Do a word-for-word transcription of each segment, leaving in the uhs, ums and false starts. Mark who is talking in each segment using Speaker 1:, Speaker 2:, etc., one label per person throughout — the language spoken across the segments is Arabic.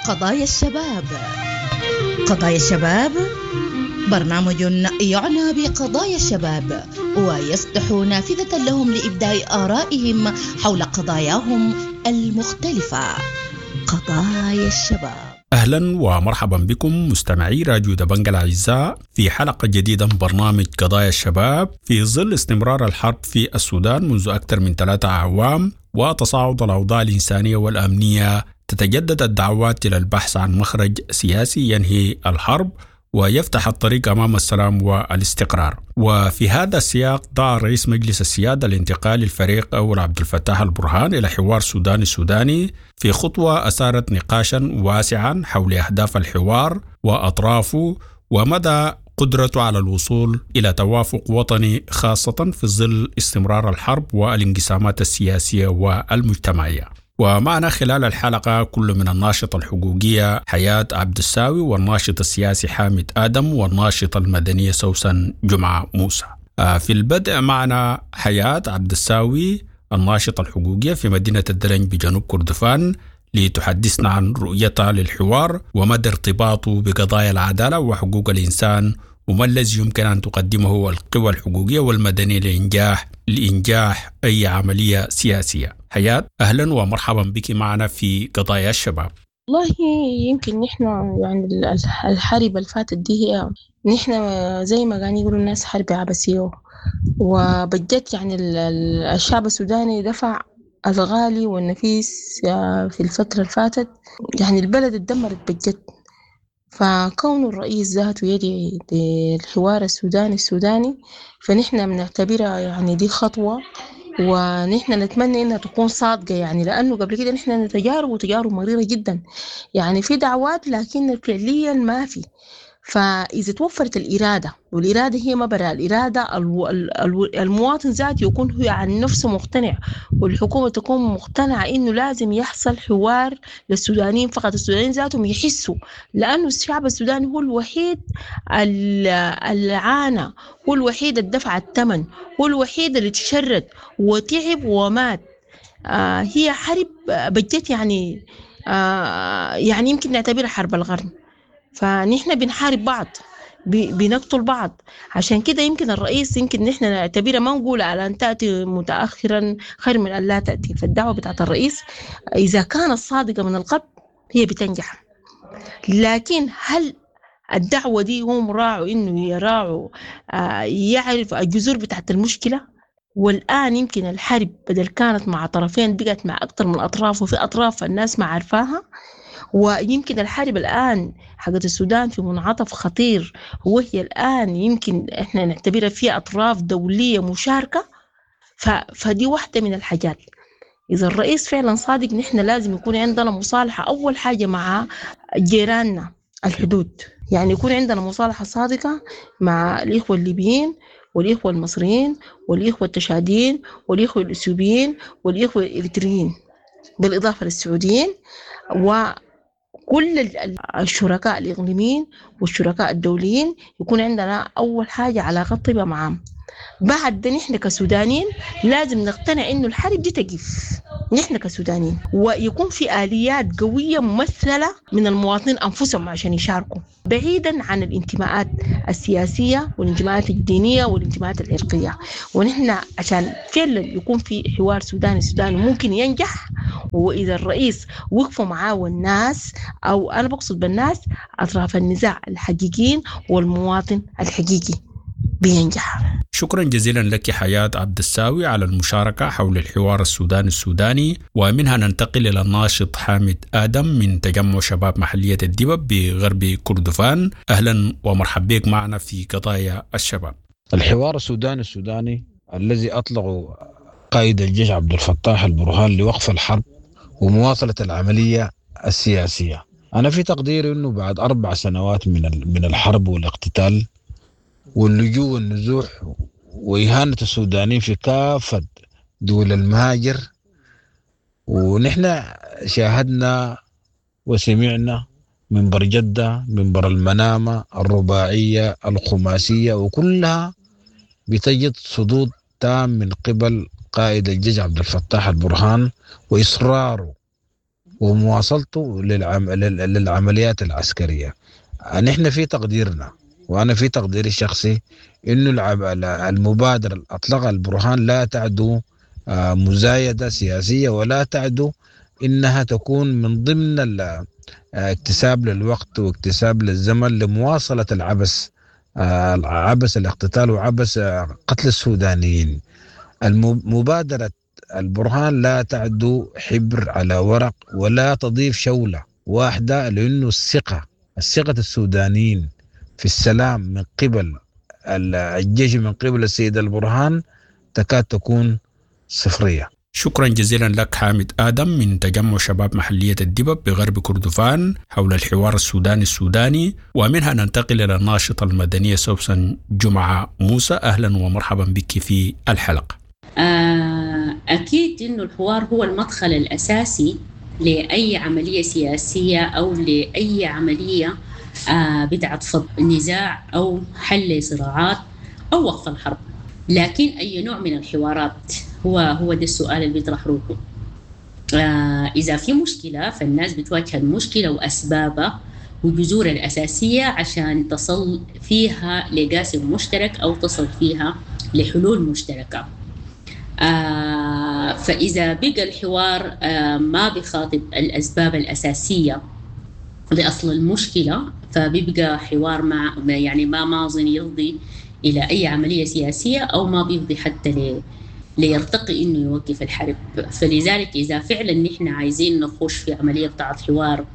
Speaker 1: قضايا الشباب. قضايا الشباب برنامج يعنى بقضايا الشباب ويفتح نافذة لهم لإبداء آرائهم حول قضاياهم المختلفة. قضايا الشباب.
Speaker 2: أهلا ومرحبا بكم مستمعي راديو دبنج الأعزاء في حلقة جديدة من برنامج قضايا الشباب. في ظل استمرار الحرب في السودان منذ أكثر من ثلاثة أعوام وتصاعد الأوضاع الإنسانية والأمنية، تتجدد الدعوات إلى البحث عن مخرج سياسي ينهي الحرب ويفتح الطريق أمام السلام والاستقرار. وفي هذا السياق دعا رئيس مجلس السيادة الانتقالي الفريق أول عبد الفتاح البرهان إلى حوار سوداني سوداني في خطوة أثارت نقاشا واسعا حول أهداف الحوار وأطرافه ومدى قدرته على الوصول إلى توافق وطني، خاصة في ظل استمرار الحرب والانقسامات السياسية والمجتمعية. ومعنا خلال الحلقة كل من الناشطة الحقوقية حياة عبد الساوي والناشط السياسي حامد آدم والناشطة المدنية سوسن جمعة موسى. في البدء معنا حياة عبد الساوي الناشطة الحقوقية في مدينة الدرنج بجنوب كردفان لتحدثنا عن رؤيتها للحوار ومدى ارتباطه بقضايا العدالة وحقوق الإنسان وما الذي يمكن أن تقدمه القوى الحقوقية والمدنية لإنجاح لإنجاح أي عملية سياسية. حياة، أهلا ومرحبا بك معنا في قضايا الشباب.
Speaker 3: والله يمكن نحن يعني الحرب الفاتت دي هي نحن زي ما قاعدين يقولوا الناس حرب عباسية، وبجد يعني الشعب السوداني دفع الغالي والنفيس في الفترة الفاتت. يعني البلد اتدمرت بجد، فكون الرئيس ذاته يدعي للحوار السوداني السوداني فنحن بنعتبرها يعني دي خطوة، ونحن نتمنى انها تكون صادقة، يعني لانه قبل كده نحن نتجارب وتجارب مريرة جدا، يعني في دعوات لكن فعليا ما في. فإذا توفرت الإرادة، والإرادة هي مبرأ الإرادة، المواطن ذاته يكون هو عن نفسه مقتنع، والحكومة تكون مقتنعة إنه لازم يحصل حوار للسودانيين فقط، السودانيين ذاتهم يحسوا، لأنه الشعب السوداني هو الوحيد اللي عانى، هو الوحيد اللي دفع الثمن، هو الوحيد اللي تشرد وتعب ومات. آه هي حرب بجت يعني آه يعني يمكن نعتبرها حرب القرن، فنحن بنحارب بعض، بنقتل بعض. عشان كده يمكن الرئيس يمكن نحن نعتبرها، ما نقول على أن تأتي متأخرا خير من أن لا تأتي، فالدعوة بتاعت الرئيس إذا كانت صادقة من القلب هي بتنجح. لكن هل الدعوة دي هم راعوا إنه يراعوا آه يعرف الجذور بتاعت المشكلة؟ والآن يمكن الحرب بدل كانت مع طرفين بقت مع أكتر من أطراف، وفي أطراف الناس ما عارفاها. ويمكن الحرب الآن حقت السودان في منعطف خطير، وهي الآن يمكن إحنا نعتبرها فيها أطراف دولية مشاركة. فدي واحدة من الحاجات. إذا الرئيس فعلا صادق نحن لازم يكون عندنا مصالحة أول حاجة مع جيراننا الحدود، يعني يكون عندنا مصالحة صادقة مع الإخوة الليبيين والإخوة المصريين والإخوة التشاديين والإخوة الإثيوبيين والإخوة الإريتريين بالإضافة للسعوديين، و كل الشركاء الإقليميين والشركاء الدوليين يكون عندنا أول حاجة علاقات طيبة معهم. بعد ده نحن كسودانيين لازم نقتنع إنه الحرب دي تقف نحن كسودانيين، ويكون في آليات قوية ممثلة من المواطنين أنفسهم عشان يشاركوا، بعيدا عن الانتماءات السياسية والانتماءات الدينية والانتماءات العرقية. ونحن عشان فعلا يكون في حوار سوداني سوداني ممكن ينجح، وإذا الرئيس وقفوا معاه والناس، أو أنا بقصد بالناس أطراف النزاع الحقيقيين والمواطن الحقيقي، بينجح.
Speaker 2: شكرا جزيلا لك حياة عبد الساوي على المشاركة حول الحوار السوداني السوداني. ومنها ننتقل إلى الناشط حامد آدم من تجمع شباب محلية الدبب بغرب كردفان. أهلا ومرحبا بك معنا في قضايا الشباب.
Speaker 4: الحوار السوداني السوداني الذي أطلقه قائد الجيش عبد الفتاح البرهان لوقف الحرب ومواصلة العملية السياسية، أنا في تقديري أنه بعد أربع سنوات من من الحرب والاقتتال واللجوء والنزوح وإهانة السودانيين في كافة دول المهاجر، ونحن شاهدنا وسمعنا منبر جدة، منبر المنامة، الرباعية، الخماسية، وكلها بتجد صدود تام من قبل قائد الجيش عبد الفتاح البرهان وإصراره ومواصلته للعم... للعمليات العسكرية. نحن في تقديرنا وأنا في تقديري الشخصي إنه العب... المبادرة اللي أطلقها البرهان لا تعدو مزايدة سياسية ولا تعدو إنها تكون من ضمن اكتساب للوقت واكتساب للزمن لمواصلة العبث، عبث الاقتتال وعبث قتل السودانيين. المبادرة البرهان لا تعدو حبر على ورق ولا تضيف شولة واحدة، لأنه الثقة الثقة السودانيين في السلام من قبل الجيش من قبل السيد البرهان تكاد تكون صفرية.
Speaker 2: شكرا جزيلا لك حامد آدم من تجمع شباب محلية الدبب بغرب كردفان حول الحوار السوداني السوداني. ومنها ننتقل إلى الناشطة المدنية سوسن جمعة موسى. أهلا ومرحبا بك في الحلقة.
Speaker 5: أكيد إنه الحوار هو المدخل الأساسي لأي عملية سياسية أو لأي عملية بدعة فض نزاع أو حل صراعات أو وقف الحرب. لكن أي نوع من الحوارات هو هو ده السؤال اللي بيطرح روحه. آه إذا في مشكلة فالناس بتواجه المشكلة وأسبابها وجذورها الأساسية عشان تصل فيها لقاسم مشترك أو تصل فيها لحلول مشتركة. آه فإذا بقى الحوار آه ما بيخاطب الأسباب الأساسية لأصل المشكلة فبيبقى حوار مع يعني ما ماضي يفضي إلى أي عملية سياسية أو ما بيفضي حتى ل ليرتقي إنه يوقف الحرب. فلذلك إذا فعلا نحن عايزين نخش في عملية بتاعت حوار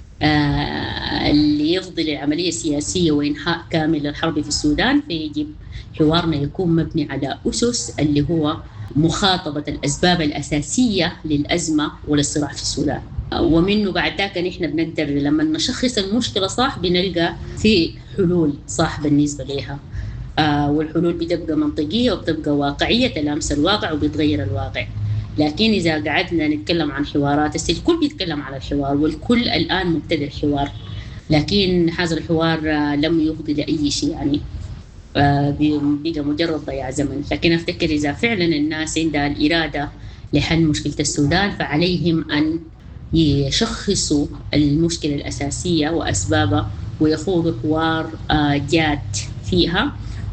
Speaker 5: آه اللي يفضي لعملية سياسية وإنهاء كامل للحرب في السودان، فيجب حوارنا يكون مبني على أسس اللي هو مخاطبة الأسباب الأساسية للأزمة وللصراع في السودان. ومنه بعد ذاك نحن بنقدر لما نشخص المشكلة صح بنلقى في حلول صح بالنسبة لها. آه والحلول بتبقى منطقية وبتبقى واقعية تلامس الواقع وبتغير الواقع. لكن إذا قعدنا نتكلم عن حوارات الكل بيتكلم عن الحوار والكل الآن مبتدئ الحوار، لكن هذا الحوار آه لم يفضي لأي شيء، يعني آه بيبقى مجرد ضياع زمن. لكن أفتكر إذا فعلا الناس عندها الإرادة لحل مشكلة السودان فعليهم أن يشخصوا المشكلة الأساسية وأسبابها ويخوضوا حوار آه جاد فيها،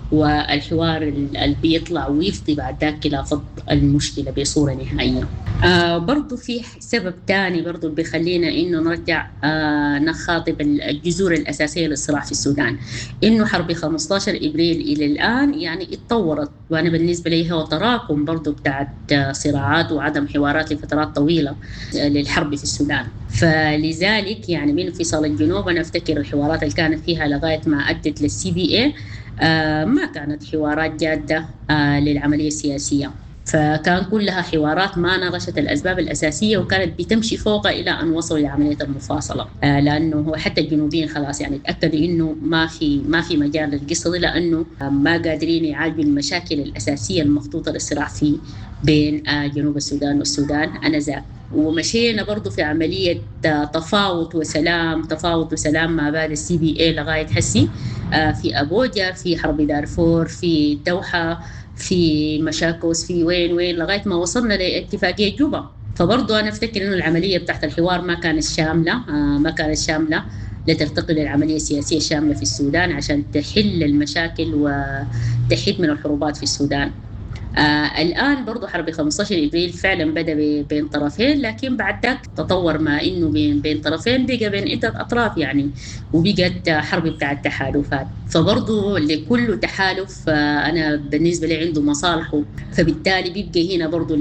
Speaker 5: والحوار اللي بيطلع ويفضي بعد ذاك إلى فض المشكلة بصورة نهائية. آه برضو في سبب تاني برضو بيخلينا إنه نرجع آه نخاطب الجذور الأساسية للصراع في السودان، إنه حرب خمسة عشر إبريل إلى الآن يعني اتطورت، وأنا بالنسبة لي هو تراكم برضو بتاعت صراعات وعدم حوارات لفترات طويلة للحرب في السودان. فلذلك يعني من انفصال الجنوب أنا أفتكر الحوارات اللي كانت فيها لغاية ما أدت للسي بي اي آه ما كانت حوارات جادة آه للعملية السياسية، فكان كلها حوارات ما ناقشت الأسباب الأساسية وكانت بتمشي فوق إلى أن وصلوا لعملية المفاصلة. آه لأنه هو حتى الجنوبيين خلاص يعني تأكدوا إنه ما في ما في مجال للقصة دي، لأنه آه ما قادرين يعالجوا المشاكل الأساسية المخطوطة للصراع في بين آه جنوب السودان والسودان أنذاك. ومشينا برضو في عملية تفاوض وسلام تفاوض وسلام ما بعد السي بي اي لغاية حسي آه في أبوجا، في حرب دارفور، في الدوحة، في مشاكوس، في وين وين لغاية ما وصلنا لاتفاقية جوبا. فبرضو أنا أفتكر إنه العملية بتاعت الحوار ما كانت شاملة آه ما كانت شاملة لترتقي للعملية السياسية شاملة في السودان عشان تحل المشاكل وتحيد من الحروبات في السودان. آه الآن برضو حرب خمسة عشر إبريل فعلا بدأ بين طرفين، لكن بعد ذاك تطور ما إنه بين, بين طرفين بقى بين عدة أطراف يعني، وبقت حرب بتاع التحالفات. فبرضو لكل تحالف آه أنا بالنسبة لي عنده مصالحه، فبالتالي بيبقى هنا برضو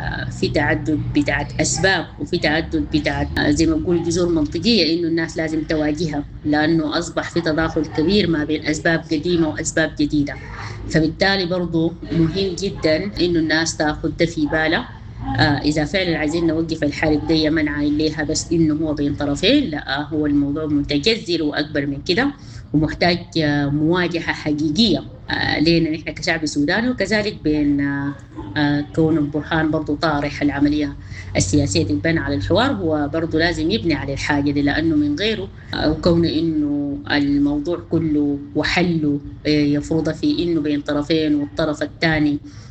Speaker 5: في تعدد بتاعت أسباب وفي تعدد بتاعت آه زي ما بقول جذور منطقية إنه الناس لازم تواجهها، لأنه أصبح في تداخل كبير ما بين أسباب قديمة وأسباب جديدة. فبالتالي برضو مهم جدا إنه الناس تأخذ ده في بالها. آه إذا فعلا عايزين نوقف الحرب دي منع ليها بس إنه هو بين طرفين، لا هو الموضوع متجذر وأكبر من كده ومحتاج آه مواجهة حقيقية آه لينا نحن كشعب سوداني، وكذلك بين آه آه كون البرهان برضو طارح العملية السياسية تتبنى على الحوار، هو برضو لازم يبني على الحاجة دي، لأنه من غيره آه وكون إنه الموضوع كله وحله آه يفرض في إنه بين طرفين والطرف الثاني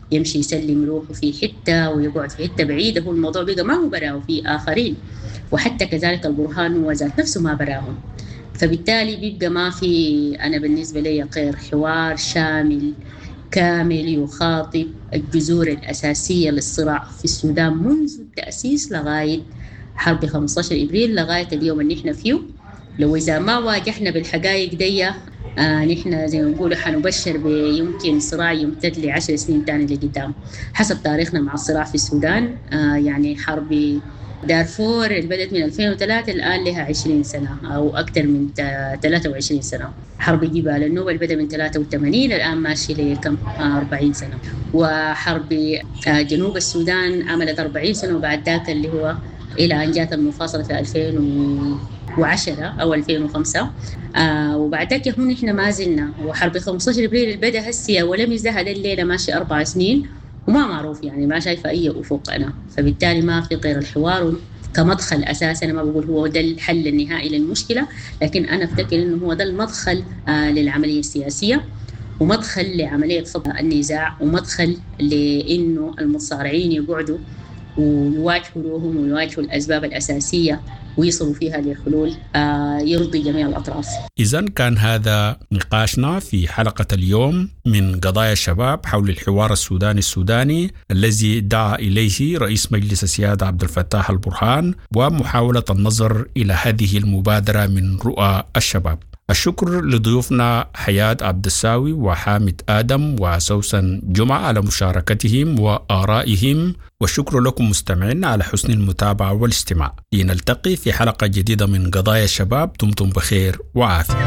Speaker 5: يمشي يسلم روحه في حتة ويقعد في حتة بعيدة، هو الموضوع بقى ما هو براه في آخرين، وحتى كذلك البرهان هو ذات نفسه ما براهم. فبالتالي بيبقى ما في، أنا بالنسبة لي غير حوار شامل كامل يخاطب الجذور الأساسية للصراع في السودان منذ التأسيس لغاية حرب خمسة عشر إبريل لغاية اليوم اللي نحن فيه. لو إذا ما واجهنا بالحقائق دي آه نحن زي ما نقول حنبشر بيمكن صراع يمتد لعشر سنين تاني لقدام حسب تاريخنا مع الصراع في السودان. آه يعني حرب دارفور اللي بدأت من ألفين وثلاثة الآن لها عشرين سنة أو أكثر من ثلاثة وعشرين سنة. حرب جبال النوبة اللي بدأ من ثلاثة وثمانين الآن ماشي لكم أربعين سنة. وحرب جنوب السودان عملت أربعين سنة، وبعد ذاك اللي هو إلى أن جاءت المفاصلة في ألفين وعشرة أو ألفين وخمسة. آه وبعد ذاك هون إحنا ما زلنا، وحرب خمسة عشر إبريل اللي بدأ هسيا ولم يزهد الليلة ماشي أربع سنين وما معروف، يعني ما شايفة أي أفق أنا. فبالتالي ما في غير الحوار كمدخل أساسا. أنا ما بقول هو ده الحل النهائي للمشكلة، لكن أنا أفتكر إنه هو ده المدخل آه للعملية السياسية، ومدخل لعملية فض النزاع، ومدخل لإنه المتصارعين يقعدوا ويواجهوا لهم ويواجهوا الأسباب الأساسية ويصلوا فيها لحلول آه يرضي جميع الأطراف.
Speaker 2: إذن كان هذا نقاشنا في حلقة اليوم من قضايا الشباب حول الحوار السوداني السوداني الذي دعا إليه رئيس مجلس السيادة عبد الفتاح البرهان، ومحاولة النظر إلى هذه المبادرة من رؤى الشباب. الشكر لضيوفنا حياة عبد الساوي وحامد آدم وسوسن جمعة على مشاركتهم وآرائهم، والشكر لكم مستمعين على حسن المتابعة والاستماع. لنلتقي في حلقة جديدة من قضايا الشباب، دمتم بخير وعافية.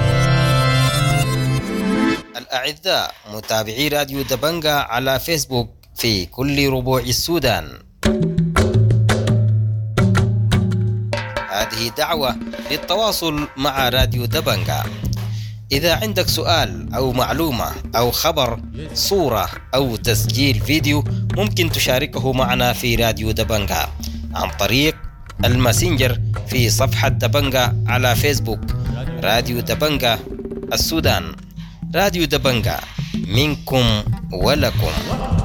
Speaker 6: الأعزاء متابعي راديو دبنجة على فيسبوك في كل ربوع السودان، هذه دعوة للتواصل مع راديو دبنجة. إذا عندك سؤال أو معلومة أو خبر، صورة أو تسجيل فيديو، ممكن تشاركه معنا في راديو دبنجة عن طريق الماسنجر في صفحة دبنجة على فيسبوك. راديو دبنجة السودان، راديو دبنجة منكم ولكم.